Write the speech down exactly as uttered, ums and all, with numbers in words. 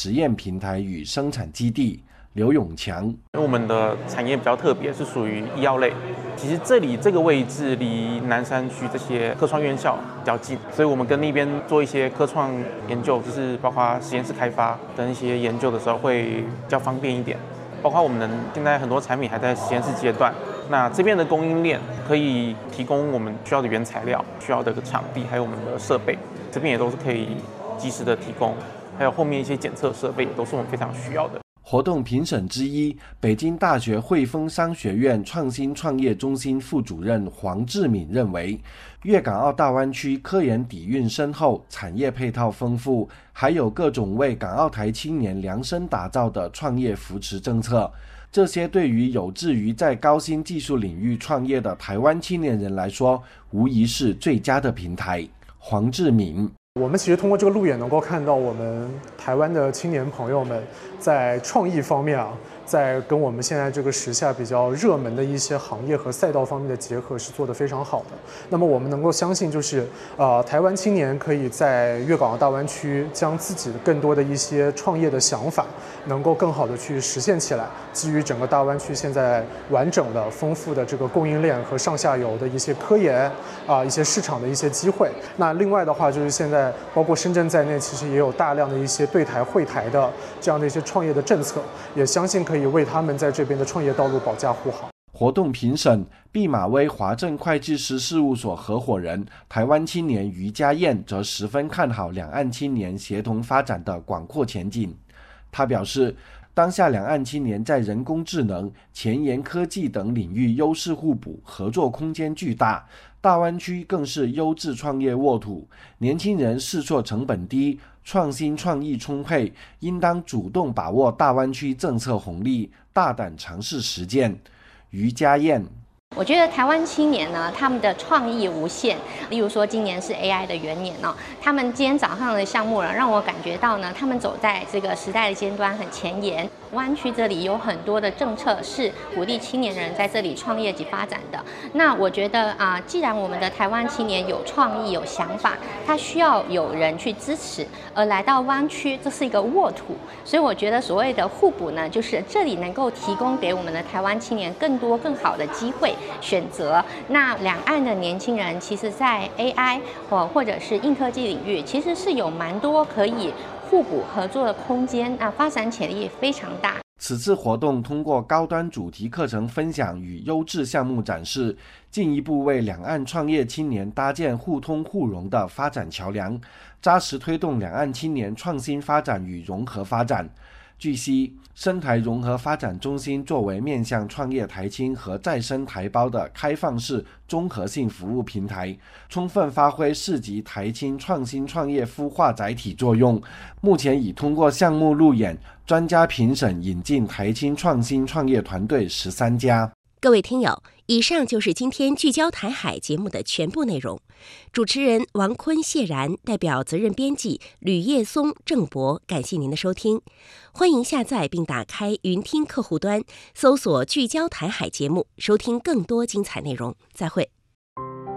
实验平台与生产基地。刘永强， 因为我们的产业比较特别，是属于医药类。其实这里这个位置离南山区这些科创院校比较近，所以我们跟那边做一些科创研究，就是包括实验室开发等一些研究的时候会比较方便一点。包括我们现在很多产品还在实验室阶段，那这边的供应链可以提供我们需要的原材料、需要的场地，还有我们的设备，这边也都是可以及时的提供。还有后面一些检测设备，也都是我们非常需要的。 活动评审之一，北京大学汇丰商学院创新创业中心副主任黄志敏认为，粤港澳大湾区科研底蕴深厚，产业配套丰富，还有各种为港澳台青年量身打造的创业扶持政策，这些对于有志于在高新技术领域创业的台湾青年人来说，无疑是最佳的平台。黄志敏， 我们其实通过这个路也能够看到我们台湾的青年朋友们在创意方面啊，在跟我们现在这个时下比较热门的一些行业和赛道方面的结合是做得非常好的。那么我们能够相信，就是呃，台湾青年可以在粤港澳大湾区将自己更多的一些创业的想法，能够更好的去实现起来。基于整个大湾区现在完整的、丰富的这个供应链和上下游的一些科研啊、一些市场的一些机会。那另外的话，就是现在包括深圳在内，其实也有大量的一些对台会台的这样的一些创业的政策，也相信可以为他们在这边的创业道路保驾护航。 活动评审，毕马威华政会计师事务所合伙人、台湾青年于家燕则十分看好两岸青年协同发展的广阔前景。他表示，当下两岸青年在人工智能、前沿科技等领域优势互补，合作空间巨大。大湾区更是优质创业沃土，年轻人试错成本低，创新创意充沛，应当主动把握大湾区政策红利，大胆尝试实践。于家燕， 我觉得台湾青年呢，他们的创意无限。例如说，今年是 A I 的元年哦，他们今天早上的项目呢，让我感觉到呢，他们走在这个时代的尖端，很前沿。湾区这里有很多的政策是鼓励青年人在这里创业及发展的。那我觉得啊、呃，既然我们的台湾青年有创意、有想法，他需要有人去支持，而来到湾区，这是一个沃土。所以我觉得所谓的互补呢，就是这里能够提供给我们的台湾青年更多更好的机会选择。那两岸的年轻人，其实在 A I 或或者是硬科技领域，其实是有蛮多可以互补合作的空间啊，发展潜力非常大。 此次活动通过高端主题课程分享与优质项目展示，进一步为两岸创业青年搭建互通互融的发展桥梁，扎实推动两岸青年创新发展与融合发展。据悉，生台融合发展中心作为面向创业台青和再生台胞的开放式综合性服务平台，充分发挥市级台青创新创业孵化载体作用。目前已通过项目路演、专家评审引进台青创新创业团队十三家。 各位听友，以上就是今天聚焦台海节目的全部内容。主持人王坤、谢然，代表责任编辑吕叶松、郑博，感谢您的收听。欢迎下载并打开云听客户端，搜索聚焦台海节目，收听更多精彩内容。再会。